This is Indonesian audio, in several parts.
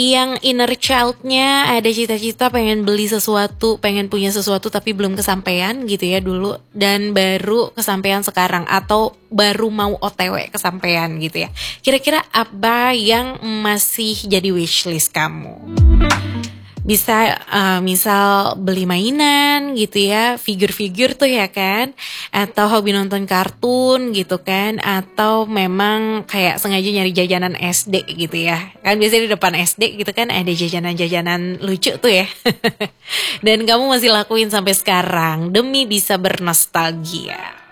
Yang inner child-nya ada cita-cita pengen beli sesuatu, pengen punya sesuatu tapi belum kesampaian gitu ya dulu, dan baru kesampaian sekarang, atau baru mau OTW kesampaian gitu ya. Kira-kira apa yang masih jadi wishlist kamu? Bisa misal beli mainan gitu ya, figur-figur tuh ya kan, atau hobi nonton kartun gitu kan, atau memang kayak sengaja nyari jajanan SD gitu ya. Kan biasanya di depan SD gitu kan ada jajanan-jajanan lucu tuh ya. Dan kamu masih lakuin sampai sekarang demi bisa bernostalgia.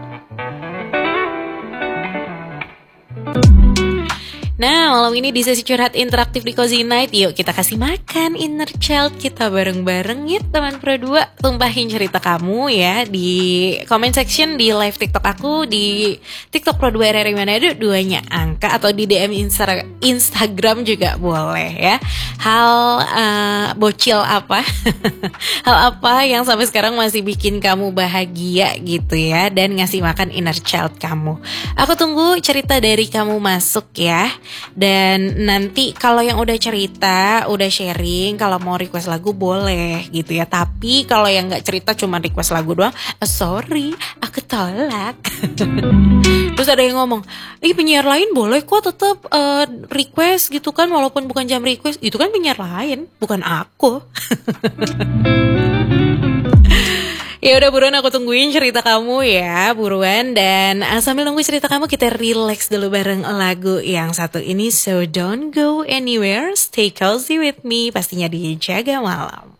Nah, malam ini di sesi curhat interaktif di Cozy Night, yuk kita kasih makan inner child kita bareng-bareng ya teman Pro 2. Tumpahin cerita kamu ya di comment section di live TikTok aku, di TikTok Pro 2 RRI Manado, 2-nya angka, atau di DM Instagram juga boleh ya. Hal bocil apa? Hal apa yang sampai sekarang masih bikin kamu bahagia gitu ya, dan ngasih makan inner child kamu. Aku tunggu cerita dari kamu masuk ya. Dan nanti kalau yang udah cerita, udah sharing, kalau mau request lagu boleh gitu ya. Tapi kalau yang gak cerita cuma request lagu doang, sorry, aku tolak. Terus ada yang ngomong, penyiar lain boleh kok tetap request gitu kan, walaupun bukan jam request. Itu kan penyiar lain, bukan aku. Ya udah, buruan aku tungguin cerita kamu ya, buruan. Dan sambil nunggu cerita kamu, kita relax dulu bareng lagu yang satu ini. So don't go anywhere, stay cozy with me, pastinya di Jaga Malam.